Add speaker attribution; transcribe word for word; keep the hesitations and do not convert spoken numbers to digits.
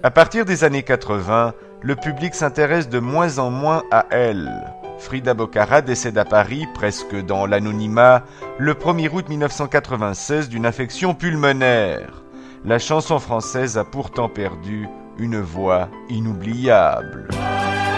Speaker 1: À partir des années quatre-vingts, le public s'intéresse de moins en moins à elle. Frida Bocara décède à Paris, presque dans l'anonymat, le premier août mille neuf cent quatre-vingt-seize d'une infection pulmonaire. La chanson française a pourtant perdu une voix inoubliable.